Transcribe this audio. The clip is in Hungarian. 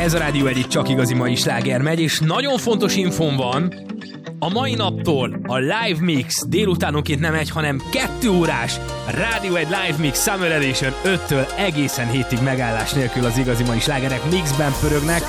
Ez a Rádió Egy csak igazi mai sláger megy, és nagyon fontos infóm van. A mai naptól a Live Mix délutánonként nem 1, hanem 2 órás Rádió Egy Live Mix Summer Edition 5-től egészen 7-ig megállás nélkül az igazi mai slágerek mixben pörögnek.